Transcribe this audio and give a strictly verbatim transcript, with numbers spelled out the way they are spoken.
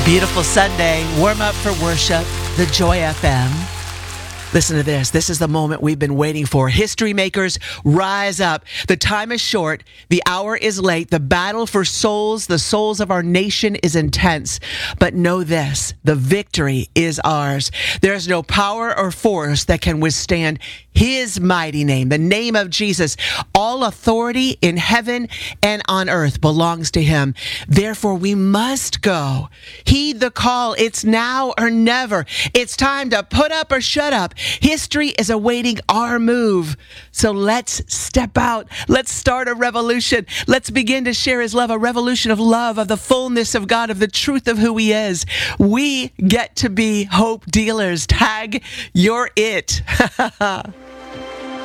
Beautiful Sunday. Warm up for worship. The Joy F M. Listen to this. This is the moment we've been waiting for. History makers, rise up. The time is short. The hour is late. The battle for souls, the souls of our nation is intense. But know this, the victory is ours. There is no power or force that can withstand his mighty name, the name of Jesus. All authority in heaven and on earth belongs to him. Therefore, we must go. Heed the call. It's now or never. It's time to put up or shut up. History is awaiting our move. So let's step out. Let's start a revolution. Let's begin to share his love, a revolution of love, of the fullness of God, of the truth of who he is. We get to be hope dealers. Tag, you're it.